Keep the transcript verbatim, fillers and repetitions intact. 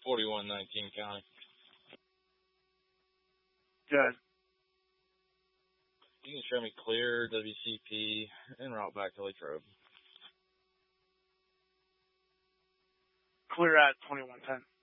forty-one nineteen County. Good. You can show me clear, W C P, and route back to Latrobe. Clear at twenty-one ten.